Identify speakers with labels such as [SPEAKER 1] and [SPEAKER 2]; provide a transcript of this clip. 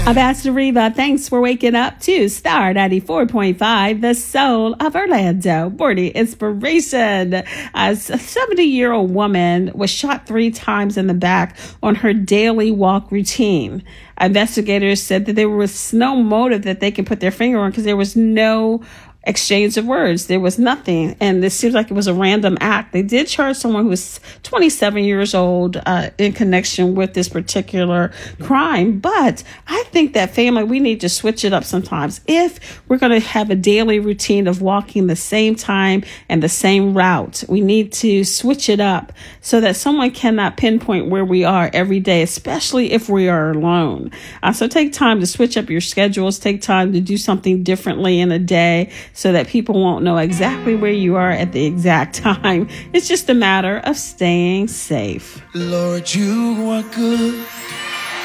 [SPEAKER 1] Ambassador Reva, thanks for waking up to Star 94.5, the soul of Orlando. Morning inspiration. A 70-year-old woman was shot 3 times in the back on her daily walk routine. Investigators said that there was no motive that they can put their finger on because there was no exchange of words. There was nothing. And this seems like it was a random act. They did charge someone who was 27 years old in connection with this particular crime. But I think that family, we need to switch it up sometimes. If we're going to have a daily routine of walking the same time and the same route, we need to switch it up so that someone cannot pinpoint where we are every day, especially if we are alone. So take time to switch up your schedules. Take time to do something differently in a day, so that people won't know exactly where you are at the exact time. It's just a matter of staying safe.
[SPEAKER 2] Lord, you are good.